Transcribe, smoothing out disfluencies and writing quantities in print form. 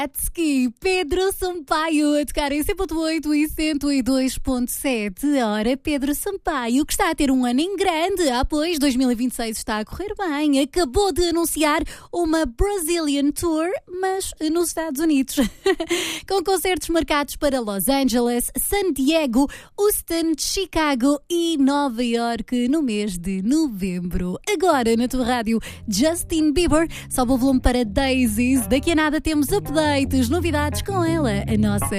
Atski, Pedro Sampaio a tocar em 100.8 e 102.7. Ora, Pedro Sampaio, que está a ter um ano em grande. Pois, 2026 está a correr bem. Acabou de anunciar uma Brazilian Tour, mas nos Estados Unidos. Com concertos marcados para Los Angeles, San Diego, Houston, Chicago e Nova York no mês de novembro. Agora, na tua rádio, Justin Bieber. Sobe o volume para Daisies. Daqui a nada temos updates, novidades com ela, a nossa